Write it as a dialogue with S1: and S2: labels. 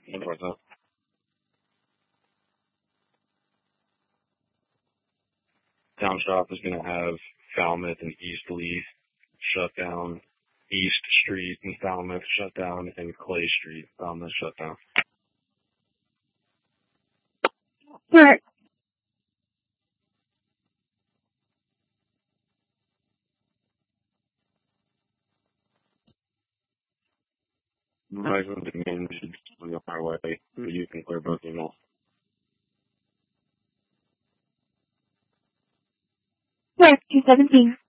S1: What's up? Town shop is going to have Falmouth and Eastleigh shut down, East Street and Falmouth shut down, and Clay Street, Falmouth shut down.
S2: Right.
S1: Verizon Dominion should be on our way. You can clear both emails.
S2: Right, 217.